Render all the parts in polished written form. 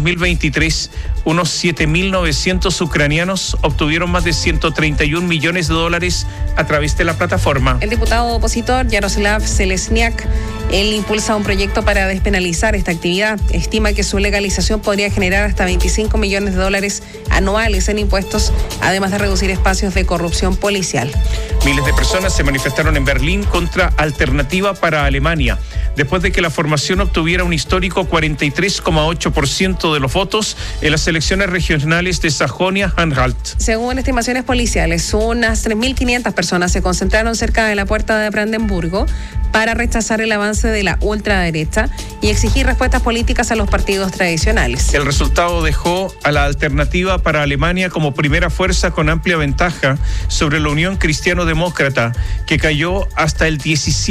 2023, unos 7.900 ucranianos obtuvieron más de $131 millones a través de la plataforma. El diputado opositor Yaroslav Selesniak, él impulsa un proyecto para despenalizar esta actividad. Estima que su legalización podría generar hasta $25 millones anuales en impuestos, además de reducir espacios de corrupción policial. Miles de personas se manifestaron en Berlín contra Alternativa para Alemania, después de que la formación obtuviera un histórico 43,8% de los votos en las elecciones regionales de Sajonia-Anhalt. Según estimaciones policiales, unas 3.500 personas se concentraron cerca de la puerta de Brandenburgo para rechazar el avance de la ultraderecha y exigir respuestas políticas a los partidos tradicionales. El resultado dejó a la Alternativa para Alemania como primera fuerza con amplia ventaja sobre la Unión Cristiano-Demócrata, que cayó hasta el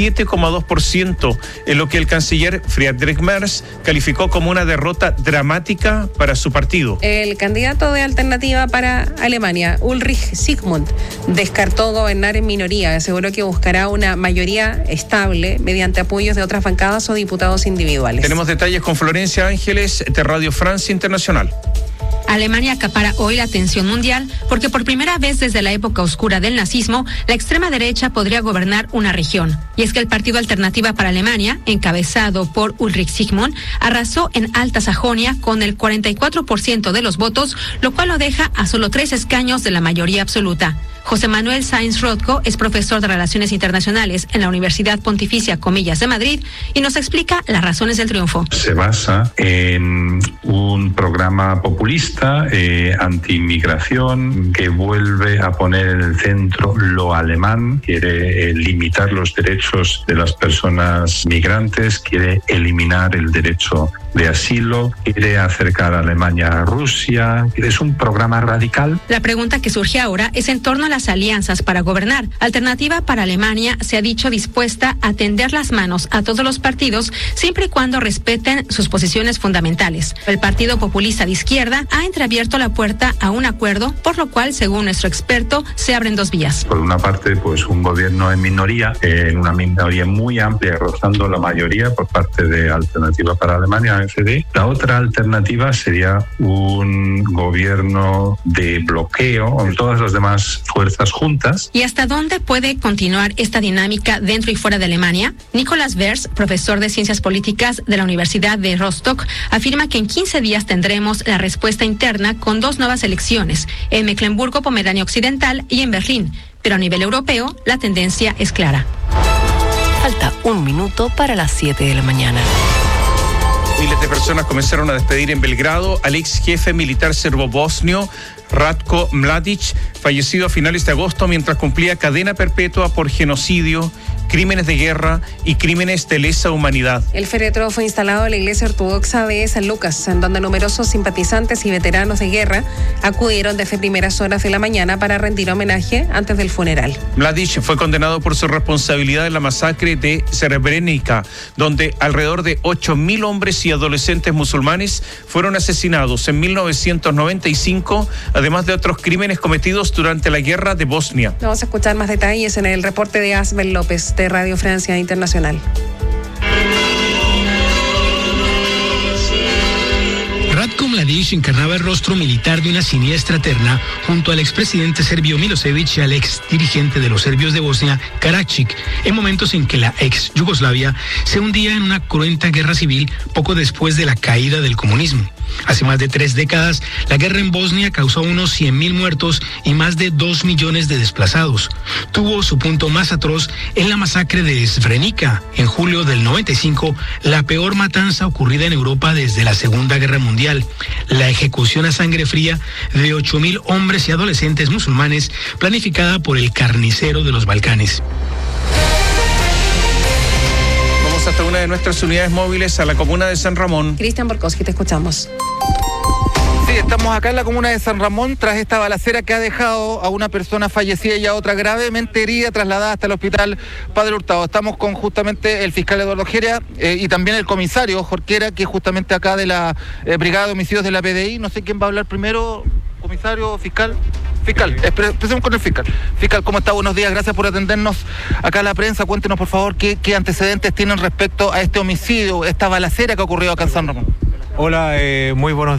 17,2%, en lo que el canciller Friedrich Merz calificó como una derrota dramática para su partido. El candidato de Alternativa para Alemania, Ulrich Sigmund, descartó gobernar en minoría. Aseguró que buscará una mayoría estable mediante apoyos de otras bancadas o diputados individuales. Tenemos detalles con Florencia Ángeles de Radio Francia Internacional. Alemania acapara hoy la atención mundial porque por primera vez desde la época oscura del nazismo, la extrema derecha podría gobernar una región. Y es que el Partido Alternativa para Alemania, encabezado por Ulrich Sigmund, arrasó en Alta Sajonia con el 44% de los votos, lo cual lo deja a solo 3 escaños de la mayoría absoluta. José Manuel Sáenz Rothko es profesor de Relaciones Internacionales en la Universidad Pontificia Comillas de Madrid y nos explica las razones del triunfo. Se basa en un programa populista, anti-inmigración, que vuelve a poner en el centro lo alemán, quiere limitar los derechos de las personas migrantes, quiere eliminar el derecho de asilo, quiere acercar a Alemania a Rusia. Es un programa radical. La pregunta que surge ahora es en torno a las alianzas para gobernar. Alternativa para Alemania se ha dicho dispuesta a tender las manos a todos los partidos siempre y cuando respeten sus posiciones fundamentales. El Partido Populista de Izquierda ha entreabierto la puerta a un acuerdo, por lo cual, según nuestro experto, se abren 2 vías. Por una parte, pues un gobierno en minoría, una minoría muy amplia, rozando la mayoría por parte de Alternativa para Alemania, AfD. La otra alternativa sería un gobierno de bloqueo con todas las demás fuerzas juntas. ¿Y hasta dónde puede continuar esta dinámica dentro y fuera de Alemania? Nicolás Vers, profesor de Ciencias Políticas de la Universidad de Rostock, afirma que en 15 días tendremos la respuesta interna con 2 nuevas elecciones, en Mecklemburgo-Pomerania Occidental y en Berlín. Pero a nivel europeo, la tendencia es clara. Falta 1 minuto para las 7 de la mañana. Miles de personas comenzaron a despedir en Belgrado al ex jefe militar serbo-bosnio Ratko Mladic, fallecido a finales de agosto mientras cumplía cadena perpetua por genocidio, crímenes de guerra y crímenes de lesa humanidad. El féretro fue instalado en la iglesia ortodoxa de San Lucas, en donde numerosos simpatizantes y veteranos de guerra acudieron desde primeras horas de la mañana para rendir homenaje antes del funeral. Mladic fue condenado por su responsabilidad en la masacre de Srebrenica, donde alrededor de 8.000 hombres y adolescentes musulmanes fueron asesinados en 1995, además de otros crímenes cometidos durante la guerra de Bosnia. Vamos a escuchar más detalles en el reporte de Asbel López de Radio Francia Internacional. Ratko Mladic encarnaba el rostro militar de una siniestra terna junto al expresidente serbio Milosevic y al ex dirigente de los serbios de Bosnia, Karadzic, en momentos en que la ex Yugoslavia se hundía en una cruenta guerra civil poco después de la caída del comunismo. Hace más de 3 décadas, la guerra en Bosnia causó unos 100.000 muertos y más de 2 millones de desplazados. Tuvo su punto más atroz en la masacre de Srebrenica, en julio del 95, la peor matanza ocurrida en Europa desde la Segunda Guerra Mundial. La ejecución a sangre fría de 8.000 hombres y adolescentes musulmanes, planificada por el carnicero de los Balcanes. Hasta una de nuestras unidades móviles a la comuna de San Ramón. Cristian Borkowski, te escuchamos. Sí, estamos acá en la comuna de San Ramón tras esta balacera que ha dejado a una persona fallecida y a otra gravemente herida, trasladada hasta el hospital Padre Hurtado. Estamos con justamente el fiscal Eduardo Ojeda y también el comisario Jorquera, que es justamente acá de la Brigada de Homicidios de la PDI. No sé quién va a hablar primero, comisario, fiscal. Fiscal, empecemos con el fiscal. Fiscal, ¿cómo está? Buenos días, gracias por atendernos acá a la prensa. Cuéntenos, por favor, qué antecedentes tienen respecto a este homicidio, esta balacera que ha ocurrido acá en San Ramón. Hola, muy buenos días.